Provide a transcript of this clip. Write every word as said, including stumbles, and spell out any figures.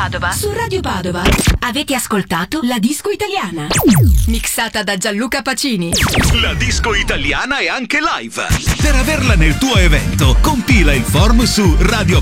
Padova. Su Radio Padova avete ascoltato La Disco Italiana, mixata da Gianluca Pacini. La disco italiana è anche live. Per averla nel tuo evento, compila il form su radio